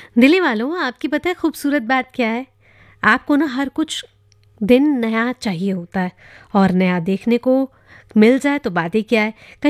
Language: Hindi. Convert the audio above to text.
दिल्ली वालों, आपकी पता है खूबसूरत बात क्या है? आपको ना हर कुछ दिन नया चाहिए होता है और नया देखने को मिल जाए तो बात ही क्या है।